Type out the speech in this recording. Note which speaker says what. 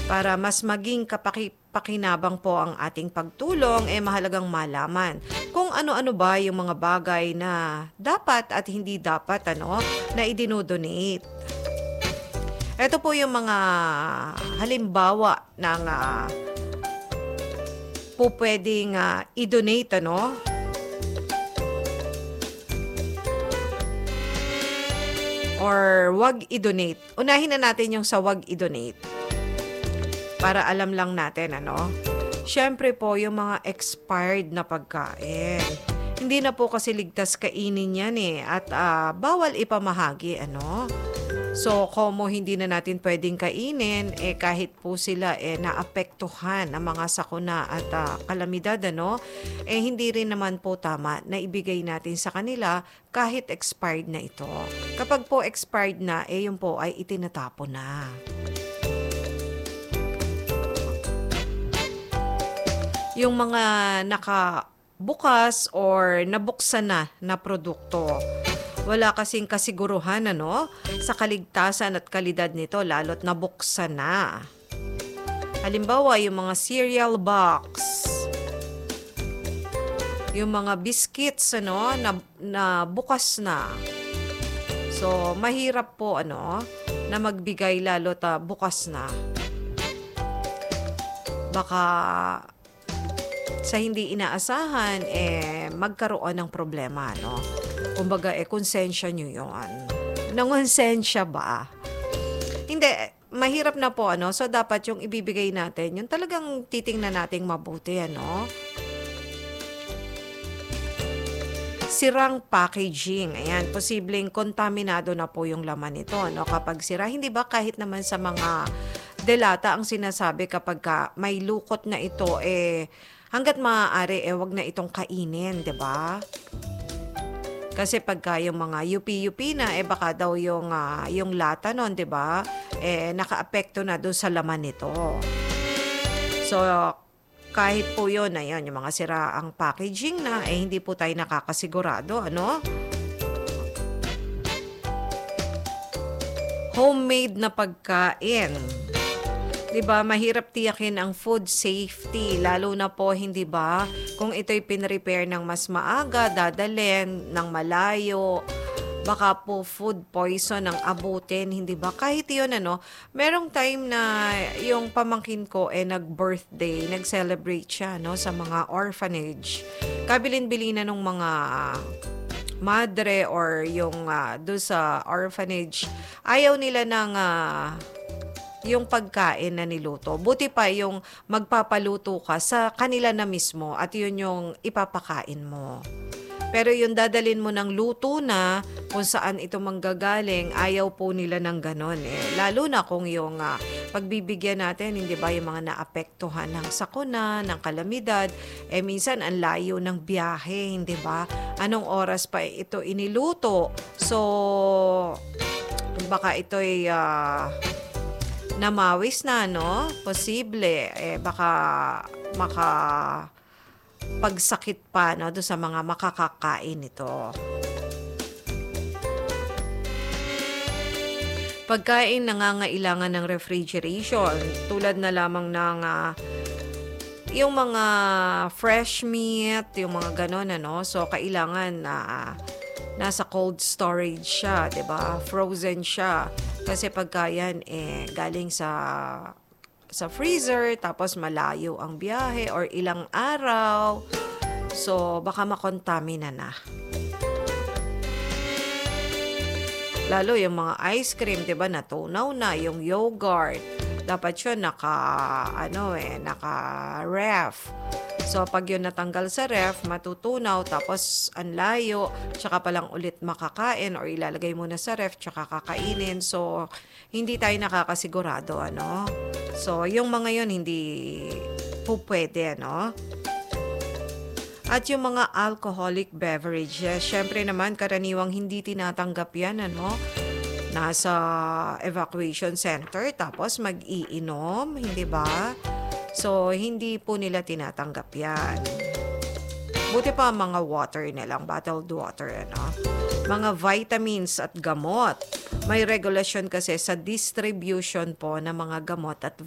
Speaker 1: Para mas maging pakinabang po ang ating pagtulong, mahalagang malaman kung ano-ano ba yung mga bagay na dapat at hindi dapat na idinodonate. Ito po yung mga halimbawa ng po pwedeng i-donate or wag i-donate. Unahin na natin yung sa wag i-donate para alam lang natin Siyempre po yung mga expired na pagkain. Hindi na po kasi ligtas kainin yan at bawal ipamahagi So, como hindi na natin pwedeng kainin, kahit po sila naapektuhan ng mga sakuna at kalamidad, hindi rin naman po tama na ibigay natin sa kanila kahit expired na ito. Kapag po expired na, yun po ay itinatapon na. Yung mga nakabukas or nabuksan na produkto, wala kasing kasiguruhan sa kaligtasan at kalidad nito lalo't nabuksan na. Halimbawa, yung mga cereal box, yung mga biscuits na bukas na. So, mahirap po na magbigay lalo't bukas na. Baka sa hindi inaasahan magkaroon ng problema Kumbaga, konsensya nyo yun. Nangonsensya ba? Hindi, mahirap na po, So, dapat yung ibibigay natin, yung talagang titingnan nating mabuti, Sirang packaging. Ayan, posibleng kontaminado na po yung laman nito, Kapag sira, hindi ba kahit naman sa mga delata ang sinasabi kapag may lukot na ito, hanggat maaari, wag na itong kainin, di ba? Kasi pagka yung mga UP-UP na, baka daw yung lata nun, di ba? Naka-apekto na doon sa laman nito. So, kahit po yun, yung mga siraang packaging na, hindi po tayo nakakasigurado, Homemade na pagkain. Diba, mahirap tiyakin ang food safety, lalo na po, hindi ba, kung ito'y pinrepair ng mas maaga, dadalhin ng malayo, baka po food poison ang abutin, hindi ba? Kahit yun, merong time na yung pamangkin ko nag-birthday, nag-celebrate siya, sa mga orphanage. Kabilin-bilin na nung mga madre or yung doon sa orphanage, ayaw nila ng yung pagkain na niluto. Buti pa yung magpapaluto ka sa kanila na mismo at yun yung ipapakain mo. Pero yung dadalin mo ng luto na kung saan ito manggagaling, ayaw po nila ng ganon Lalo na kung yung pagbibigyan natin, hindi ba, yung mga naapektuhan ng sakuna, ng kalamidad, minsan ang layo ng biyahe, hindi ba? Anong oras pa ito iniluto? So, baka ito'y namawis na, Posible, baka pagsakit pa, doon sa mga makakakain ito. Pagkain nangangailangan ng refrigeration, tulad na lamang ng yung mga fresh meat, yung mga ganon, So, kailangan na nasa cold storage siya, 'di ba? Frozen siya. Kasi pagka yan galing sa freezer, tapos malayo ang biyahe or ilang araw, so baka makontamina na. Lalo yung mga ice cream, 'di ba, natunaw na, yung yogurt, dapat yun naka-ref. So, pag yun natanggal sa ref, matutunaw, tapos ang layo, tsaka palang ulit makakain or ilalagay muna sa ref, tsaka kakainin. So, hindi tayo nakakasigurado, So, yung mga yun, hindi po pwede, At yung mga alcoholic beverages, syempre naman, karaniwang hindi tinatanggap yan, Nasa evacuation center, tapos mag-iinom, hindi ba? So, hindi po nila tinatanggap yan. Buti pa mga water nilang, bottled water, Mga vitamins at gamot. May regulasyon kasi sa distribution po ng mga gamot at